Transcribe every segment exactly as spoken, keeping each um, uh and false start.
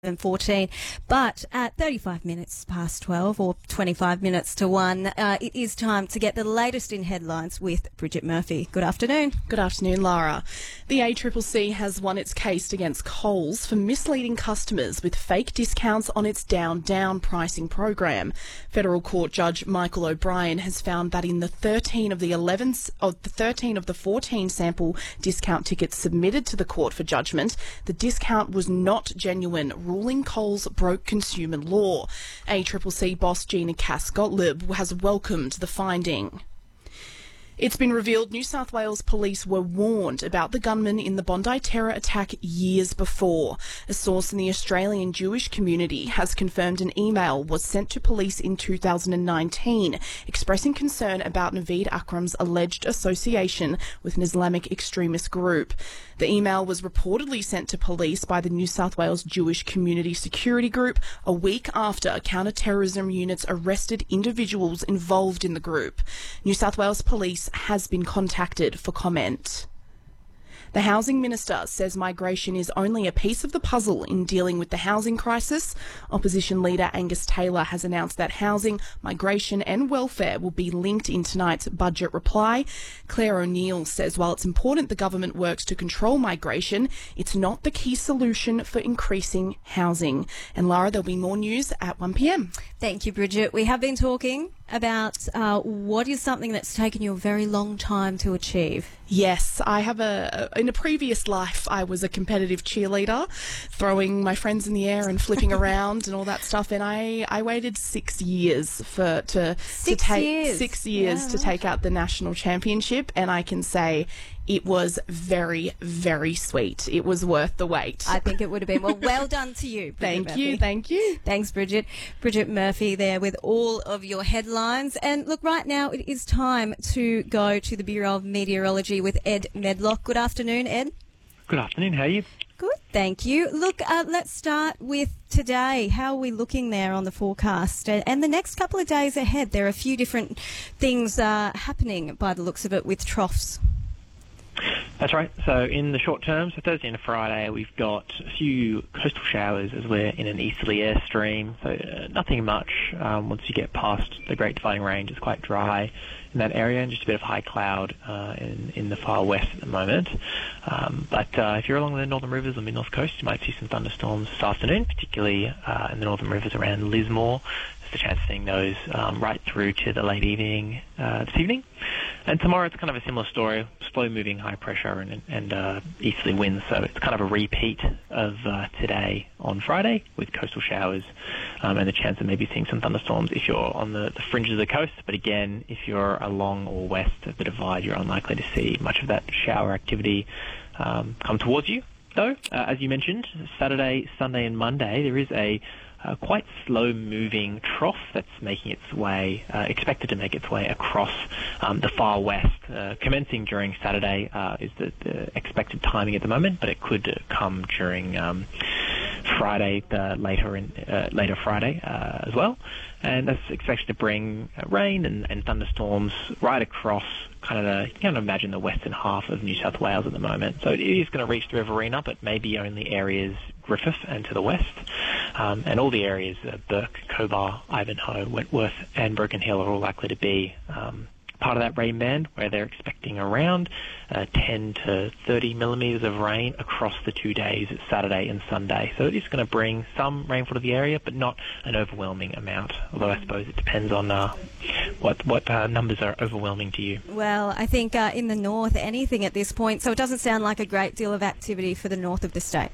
and fourteen, but at thirty-five minutes past twelve or twenty-five minutes to one, uh, it is time to get the latest in headlines with Bridget Murphy. Good afternoon. Good afternoon, Lara. The A C C C has won its case against Coles for misleading customers with fake discounts on its Down Down pricing program. Federal Court Judge Michael O'Brien has found that in the thirteen of the eleven, of the thirteen of the fourteen sample discount tickets submitted to the court for judgment, the discount was not genuine, ruling Coles broke consumer law. A C C C boss Gina Cass-Gottlieb has welcomed the finding. It's been revealed New South Wales police were warned about the gunman in the Bondi terror attack years before. A source in the Australian Jewish community has confirmed an email was sent to police in two thousand nineteen expressing concern about Naveed Akram's alleged association with an Islamic extremist group. The email was reportedly sent to police by the New South Wales Jewish Community Security Group a week after counter-terrorism units arrested individuals involved in the group. New South Wales Police has been contacted for comment. The Housing Minister says migration is only a piece of the puzzle in dealing with the housing crisis. Opposition leader Angus Taylor has announced that housing, migration and welfare will be linked in tonight's budget reply. Claire O'Neill says while it's important the government works to control migration, it's not the key solution for increasing housing. And Lara, there'll be more news at one p m. Thank you, Bridget. We have been talking about uh, what is something that's taken you a very long time to achieve. Yes, I have a, in a previous life, I was a competitive cheerleader, throwing my friends in the air and flipping around and all that stuff. And I, I waited six years for to Six to take years. six years Yeah, to right. take out the national championship, and I can say it was very, very sweet. It was worth the wait. I think it would have been. Well, well done to you, Bridget Thank Murphy. you, thank you. Thanks, Bridget. Bridget Murphy there with all of your headlines. And look, right now it is time to go to the Bureau of Meteorology with Ed Medlock. Good afternoon, Ed. Good afternoon, how are you? Good, thank you. Look, uh, let's start with today. How are we looking there on the forecast? And, and the next couple of days ahead, there are a few different things uh, happening by the looks of it with troughs. That's right. So in the short term, so Thursday and Friday, we've got a few coastal showers as we're in an easterly airstream. So uh, nothing much. Um, once you get past the Great Dividing Range, it's quite dry in that area, and just a bit of high cloud uh, in, in the far west at the moment. Um, but uh, if you're along the northern rivers on the north coast, you might see some thunderstorms this afternoon, particularly uh, in the northern rivers around Lismore. There's a chance of seeing those um, right through to the late evening uh, this evening. And tomorrow it's kind of a similar story, slow-moving high pressure and, and uh, easterly winds. So it's kind of a repeat of uh, today on Friday with coastal showers um, and the chance of maybe seeing some thunderstorms if you're on the, the fringes of the coast. But again, if you're along or west of the divide, you're unlikely to see much of that shower activity um, come towards you. Though, uh, as you mentioned, Saturday, Sunday and Monday, there is a Uh, quite slow-moving trough that's making its way, uh, expected to make its way across um, the far west. Uh, commencing during Saturday uh, is the, the expected timing at the moment, but it could uh, come during um, Friday, uh, later in uh, later Friday uh, as well. And that's expected to bring uh, rain and, and thunderstorms right across kind of the, you can imagine the western half of New South Wales at the moment. So it is going to reach the Riverina, but maybe only areas Griffith and to the west. Um, and all the areas, uh, Burke, Cobar, Ivanhoe, Wentworth and Broken Hill are all likely to be um, part of that rain band, where they're expecting around uh, ten to thirty millimetres of rain across the two days, Saturday and Sunday. So it is going to bring some rainfall to the area, but not an overwhelming amount, although I suppose it depends on uh, what, what uh, numbers are overwhelming to you. Well, I think uh, in the north, anything at this point, so it doesn't sound like a great deal of activity for the north of the state.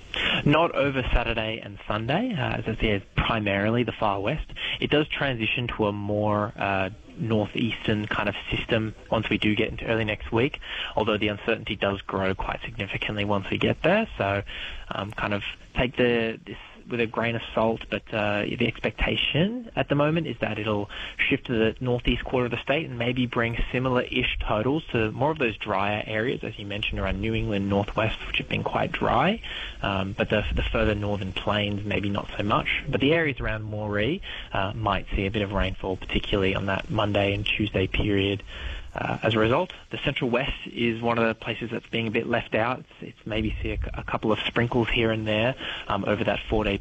Not over Saturday and Sunday, uh, as I said, primarily the far west. It does transition to a more uh, northeastern kind of system once we do get into early next week, although the uncertainty does grow quite significantly once we get there. So um, kind of take the this with a grain of salt, but uh, the expectation at the moment is that it'll shift to the northeast quarter of the state and maybe bring similar-ish totals to more of those drier areas, as you mentioned, around New England, northwest, which have been quite dry, um, but the, the further northern plains, maybe not so much. But the areas around Moree uh, might see a bit of rainfall, particularly on that Monday and Tuesday period. Uh, as a result, the Central West is one of the places that's being a bit left out. It's, it's maybe see a, a couple of sprinkles here and there um, over that four-day